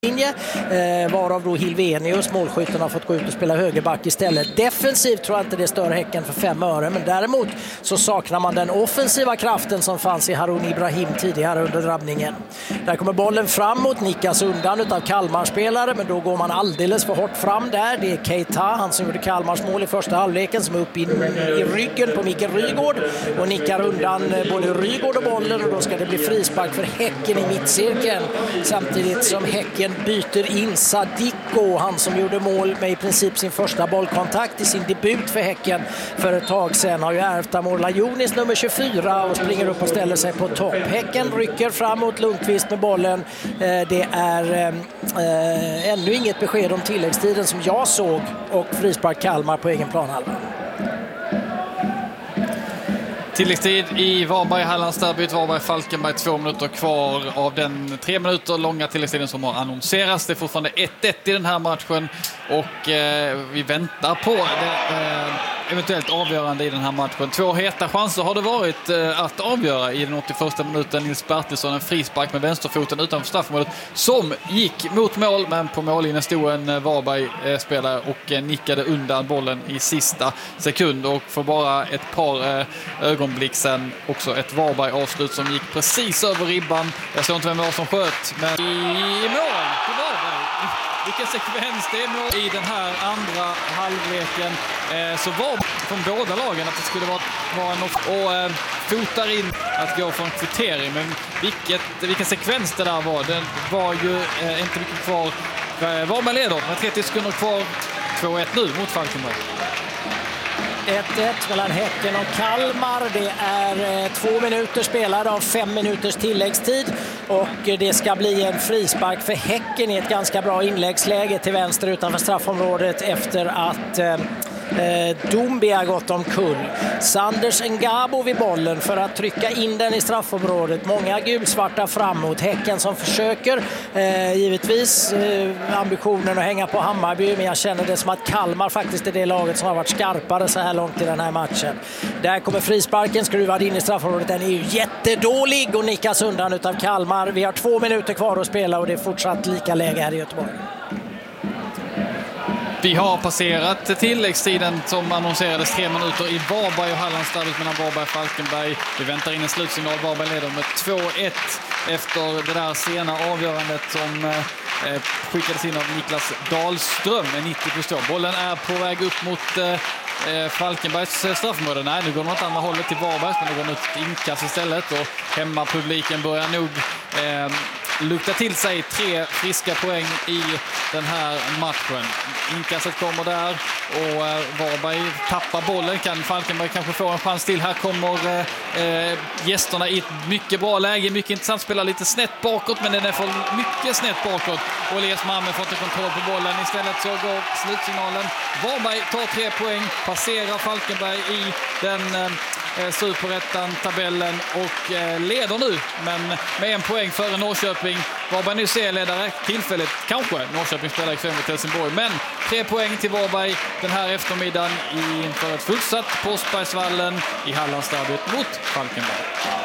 linje, varav då Hilvenius, målskytten, har fått gå ut och spela högerback istället. Defensivt tror jag inte det stör Häcken för 5 öre, men däremot så saknar man den offensiva kraften som fanns i Harun Ibrahim tidigare under drabbningen. Där kommer bollen framåt, nickas undan utav Kalmar-spelare, men då går man alldeles för hårt fram där. Det är Keita, han som gjorde Kalmars mål i första halvleken, som är uppe i ryggen på Mikael Rygaard och nickar undan både Rygaard och bollen, och då ska det bli frispark för Häcken i mittcirkeln, samtidigt som Häcken byter in Sadiko, han som gjorde mål med i princip sin första bollkontakt i sin debut för Häcken för ett tag sedan. Har ju ärvt Amor Lajonis nummer 24 och springer upp och ställer sig på topp. Häcken rycker framåt, Lundqvist med bollen. Det är ännu inget besked om tilläggstiden som jag såg, och frispark Kalmar på egen planhalva. Tilläggstid i Varberg-Hallandsderbyt, Varberg-Falkenberg, 2 minuter kvar av den 3 minuter långa tilläggstiden som har annonserats. Det är fortfarande 1-1 i den här matchen, och vi väntar på det eventuellt avgörande i den här matchen. 2 heta chanser har det varit att avgöra i den 81 minuten. Nils Bertilsson, en frispark med vänsterfoten utanför straffområdet som gick mot mål, men på mållinjen stod en Varberg-spelare och nickade undan bollen i sista sekund, och för bara ett par ögonblick sedan också ett Varberg-avslut som gick precis över ribban. Jag såg inte vem det var som sköt, men i mål på Varberg. Vilken sekvens det är mål i den här andra halvleken. Så var från båda lagen att det skulle vara en och fotar in att gå från kvittering. Men vilken sekvens det där var. Det var ju inte mycket kvar. Varberg leder med 30 sekunder kvar. 2-1 nu mot Falkenberg. 1-1 mellan Häcken och Kalmar. Det är 2 minuter spelade av 5 minuters tilläggstid, och det ska bli en frispark för Häcken i ett ganska bra inläggsläge till vänster utanför straffområdet efter att Dombi har gått omkull. Sanders Ngabo vid bollen för att trycka in den i straffområdet. Många gulsvarta framåt. Häcken som försöker givetvis ambitionen att hänga på Hammarby, men jag känner det som att Kalmar faktiskt är det laget som har varit skarpare så här långt i den här matchen. Där kommer frisparken, skruvad in i straffområdet. Den är ju jättedålig och nickas undan utav Kalmar. Vi har 2 minuter kvar att spela, och det är fortsatt lika läge här i Göteborg. Vi har passerat tilläggstiden som annonserades 3 minuter i Varberg och Hallandsderbyt mellan Varberg och Falkenberg. Vi väntar in en slutsignal. Varberg leder med 2-1 efter det där sena avgörandet som skickades in av Niklas Dahlström med 90+2. Bollen är på väg upp mot Falkenbergs straffområde. Nej, nu går den åt andra hållet till Varberg, men det går ut inkast istället, och hemmapubliken börjar nog lukta till sig 3 friska poäng i den här matchen. Inkastet kommer där, och Varberg tappar bollen. Kan Falkenberg kanske få en chans till? Här kommer gästerna i ett mycket bra läge. Mycket intressant, spelar lite snett bakåt, men den är för mycket snett bakåt. Och Elias Malmö får inte kontroll på bollen. Istället så går slutsignalen. Varberg tar 3 poäng, passerar Falkenberg i den Superettan-tabellen och leder nu, men med 1 poäng före Norrköping. Varberg nu serieledare tillfälligt, kanske. Norrköping spelar ikväll mot Helsingborg, men 3 poäng till Varberg den här eftermiddagen inför ett fullsatt Påsbergsvallen i Hallandsderbyt mot Falkenberg.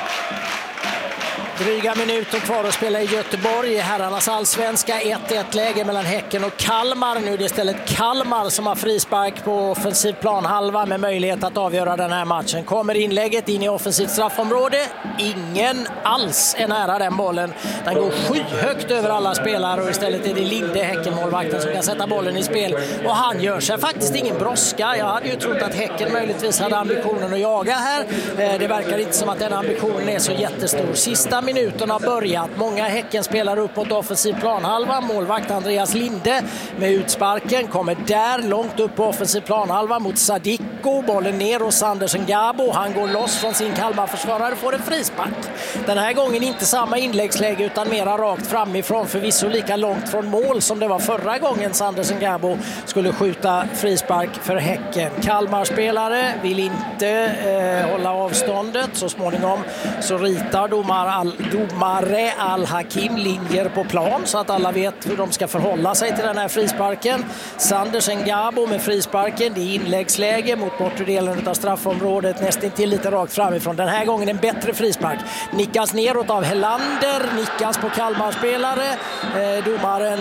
Dryga minuter kvar att spela i Göteborg i herrarnas allsvenska. 1-1 läge mellan Häcken och Kalmar. Nu är det istället Kalmar som har frispark på offensiv planhalva med möjlighet att avgöra den här matchen. Kommer inlägget in i offensivt straffområde. Ingen alls är nära den bollen. Den går skyhögt över alla spelare, och istället är det Linde, Häckenmålvakten, som kan sätta bollen i spel. Och han gör sig faktiskt ingen brådska. Jag hade ju trott att Häcken möjligtvis hade ambitionen att jaga här. Det verkar inte som att den ambitionen är så jättestor. Sista minuten har börjat. Många Häcken spelar upp mot offensiv planhalva. Målvakt Andreas Linde med utsparken kommer där långt upp på offensiv planhalva mot Sadiko. Bollen ner hos Sanders Ngabo. Han går loss från sin Kalmar-försvarare, får en frispark. Den här gången inte samma inläggsläge utan mera rakt framifrån, förvisso lika långt från mål som det var förra gången Sanders Ngabo skulle skjuta frispark för Häcken. Kalmar-spelare vill inte hålla avståndet. Så småningom så ritar domare Al-Hakim linjer på plan så att alla vet hur de ska förhålla sig till den här frisparken. Sanders Ngabo med frisparken. Det är inläggsläge mot bortre delen av straffområdet, nästan till lite rakt framifrån. Den här gången en bättre frispark. Nickas neråt av Helander, nickas på Kalmar-spelare. Domaren